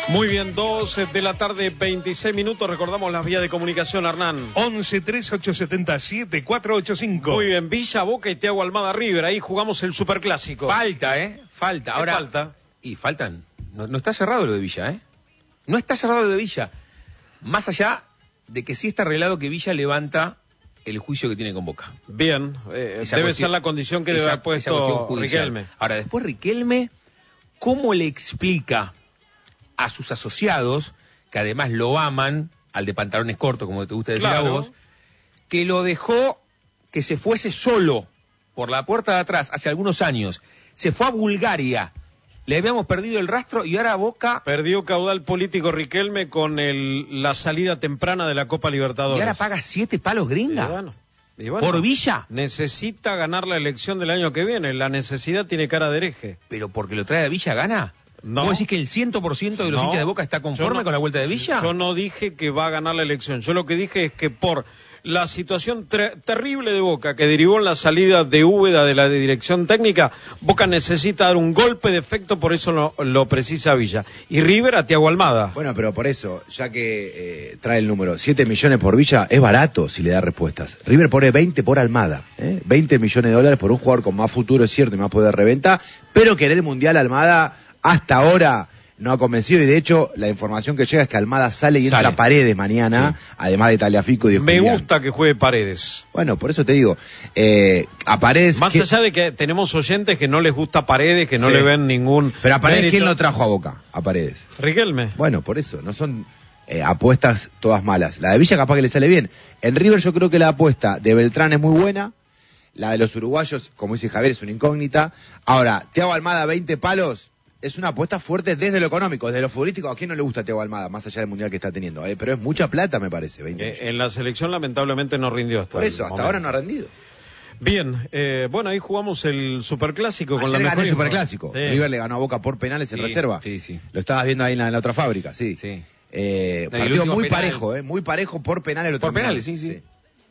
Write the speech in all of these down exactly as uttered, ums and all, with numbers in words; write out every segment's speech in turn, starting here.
Muy bien, dos de la tarde, veintiséis minutos. Recordamos las vías de comunicación, Hernán. once, tres, ocho, siete, siete, cuatro, ocho, cinco. Muy bien, Villa, Boca y Thiago Almada River. Ahí jugamos el superclásico. Falta, ¿eh? Falta. Ahora, falta? Y faltan. No, no está cerrado lo de Villa, ¿eh? No está cerrado lo de Villa. Más allá de que sí está arreglado que Villa levanta el juicio que tiene con Boca. Bien, eh, Esa debe cuestión, ser la condición que esa, debe haber puesto Riquelme. Ahora, después Riquelme, ¿cómo le explica a sus asociados, que además lo aman, al de pantalones cortos, como te gusta decir Claro. a vos, que lo dejó que se fuese solo por la puerta de atrás hace algunos años? Se fue a Bulgaria, le habíamos perdido el rastro y ahora Boca... Perdió caudal político Riquelme con el, la salida temprana de la Copa Libertadores. ¿Y ahora paga siete palos gringa? Y bueno, y bueno, ¿Por Villa? Necesita ganar la elección del año que viene. La necesidad tiene cara de hereje. ¿Pero porque lo trae a Villa gana? No. ¿Vos decís que el cien por ciento de los No. hinchas de Boca está conforme Yo no- con la vuelta de Villa? Yo no dije que va a ganar la elección. Yo lo que dije es que por la situación tre- terrible de Boca que derivó en la salida de Úbeda de la de dirección técnica, Boca necesita dar un golpe de efecto, por eso lo, lo precisa Villa. Y River a Thiago Almada. Bueno, pero por eso, ya que eh, trae el número siete millones por Villa, es barato si le da respuestas. River pone veinte por Almada, ¿eh? veinte millones de dólares por un jugador con más futuro, es cierto, y más poder de reventa, pero querer el Mundial Almada hasta ahora no ha convencido, y de hecho la información que llega es que Almada sale y entra Sale. a Paredes mañana, sí, además de Tagliafico y de Me Julián. gusta que juegue Paredes. Bueno, por eso te digo, eh, a Paredes... Más ¿quién- allá de que tenemos oyentes que no les gusta Paredes, que no Sí. le ven ningún... Pero a Paredes, mérito. ¿quién lo trajo a Boca? A Paredes. Riquelme. Bueno, por eso, no son eh, apuestas todas malas. La de Villa capaz que le sale bien. En River yo creo que la apuesta de Beltrán es muy buena. La de los uruguayos, como dice Javier, es una incógnita. Ahora, Thiago Almada, veinte palos, es una apuesta fuerte desde lo económico, desde lo futbolístico. ¿A quién no le gusta Thiago Almada, más allá del mundial que está teniendo? Eh, pero es mucha plata, me parece, veinte Eh, millones. en la selección lamentablemente no rindió hasta Por eso, el hasta momento. ahora no ha rendido. Bien, eh, bueno, ahí jugamos el superclásico con la Ayer ganó mejor el info. Superclásico. Sí. River le ganó a Boca por penales en Sí, reserva. sí, sí. Lo estabas viendo ahí en la, en la otra fábrica, sí. Sí. Eh, No, y el partido último muy penal- parejo, eh, muy parejo por penales. lo Por terminaron. penales, sí, sí.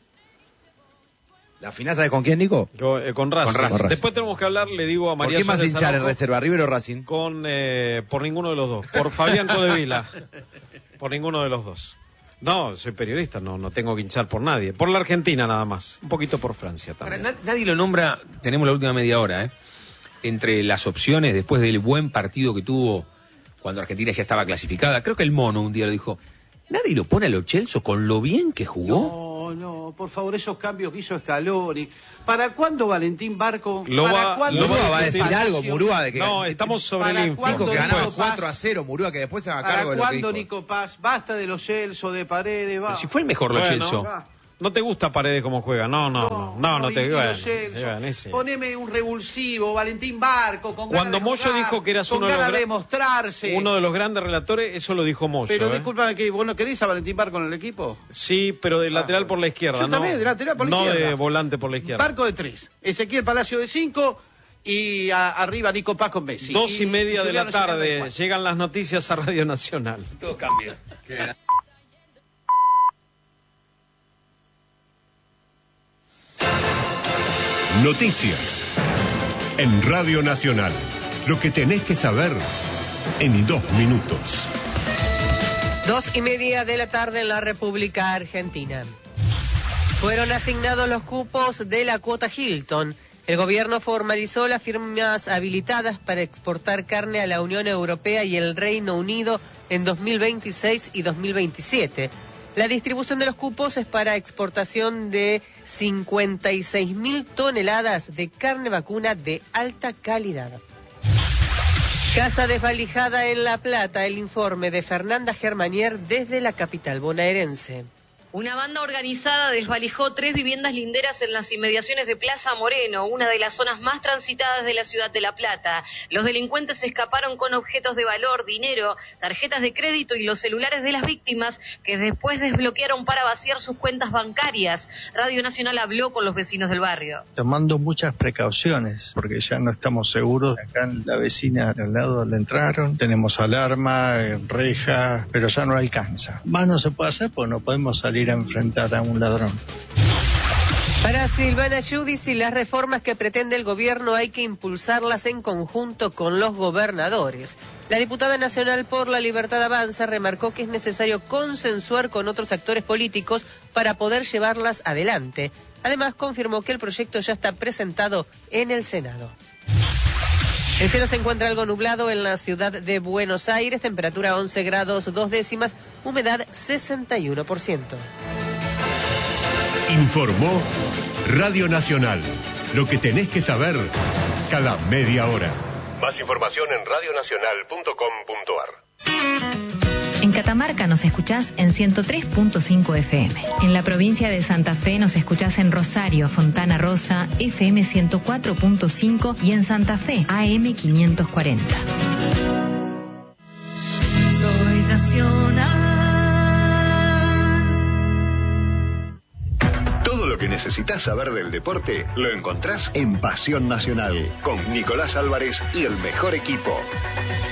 ¿La final sabes con quién, Nico? Con, eh, con Racing. Con Racing. Después tenemos que hablar, le digo a ¿Por María quién vas a Suárez hinchar en Araujo, reserva, River o Racing? Con, eh, por ninguno de los dos. Por Fabián Codevila. Por ninguno de los dos. No, soy periodista, no, no tengo que hinchar por nadie. Por la Argentina nada más. Un poquito por Francia Ahora, también. na- nadie lo nombra, tenemos la última media hora, ¿eh? Entre las opciones, después del buen partido que tuvo cuando Argentina ya estaba clasificada, creo que el Mono un día lo dijo, nadie lo pone a Lo Celso con lo bien que jugó. No, no, por favor, esos cambios que hizo Scaloni. ¿Para cuándo Valentín Barco? Lo ¿Para va- cuándo lo Murúa va va a decir Palacio? algo, Murúa, de que No, estamos sobre ¿Para el info. cuándo dijo que ganaba Nico cuatro a Paz? cero, Murúa, que después se haga ¿Para cargo de lo que cuándo, dijo. Nico Paz? Basta de los Celso, de Paredes, va. Pero si fue el mejor Lo Bueno. Celso. Va. ¿No te gusta Paredes como juega? No, no, no. No, no, y- te y bueno, los Celso. bueno, ese. Poneme un revulsivo, Valentín Barco, con Cuando ganas de Moyo jugar, dijo que eras con uno de los ganas gra- de mostrarse. Uno de los grandes relatores, eso lo dijo Moyo. Pero ¿eh? discúlpame, que ¿vos no querés a Valentín Barco en el equipo? Sí, pero de lateral por la izquierda, Yo ¿no? también, de lateral por la no izquierda. de volante por la izquierda. Barco de tres, Ezequiel Palacio de cinco y a- arriba Nico Paz con Messi. Dos y media de la Juliano Ciganda de tarde, cuatro. llegan las noticias a Radio Nacional. Todo cambia. Noticias en Radio Nacional. Lo que tenés que saber en dos minutos. Dos y media de la tarde en la República Argentina. Fueron asignados los cupos de la cuota Hilton. El gobierno formalizó las firmas habilitadas para exportar carne a la Unión Europea y el Reino Unido en dos mil veintiséis y dos mil veintisiete. La distribución de los cupos es para exportación de cincuenta y seis mil toneladas de carne vacuna de alta calidad. Casa desvalijada en La Plata, el informe de Fernanda Germanier desde la capital bonaerense. Una banda organizada desvalijó tres viviendas linderas en las inmediaciones de Plaza Moreno, una de las zonas más transitadas de la ciudad de La Plata. Los delincuentes escaparon con objetos de valor, dinero, tarjetas de crédito y los celulares de las víctimas, que después desbloquearon para vaciar sus cuentas bancarias. Radio Nacional habló con los vecinos del barrio. Tomando muchas precauciones, porque ya no estamos seguros. Acá la vecina de al lado le entraron, tenemos alarma, eh, reja, pero ya no alcanza. Más no se puede hacer porque no podemos salir a enfrentar a un ladrón. Para Silvana Giudici, las reformas que pretende el gobierno hay que impulsarlas en conjunto con los gobernadores. La diputada nacional por la Libertad Avanza remarcó que es necesario consensuar con otros actores políticos para poder llevarlas adelante. Además, confirmó que el proyecto ya está presentado en el Senado. El cielo se encuentra algo nublado en la ciudad de Buenos Aires, temperatura once grados dos décimas, humedad sesenta y uno por ciento. Informó Radio Nacional. Lo que tenés que saber cada media hora. Más información en radionacional punto com punto ar. En Catamarca nos escuchás en ciento tres punto cinco F M. En la provincia de Santa Fe nos escuchás en Rosario, Fontana Rosa, F M ciento cuatro punto cinco y en Santa Fe, A M quinientos cuarenta. Soy nacional. Todo lo que necesitas saber del deporte lo encontrás en Pasión Nacional con Nicolás Álvarez y el mejor equipo.